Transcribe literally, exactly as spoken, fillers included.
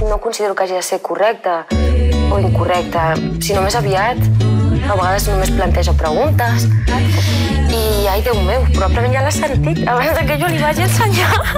no considero que hagi de ser correcta o incorrecta, sinó més aviat, a vegades només plantejo preguntes i, ai, Déu meu, probablement ja l'has sentit abans que jo li vagi ensenyar.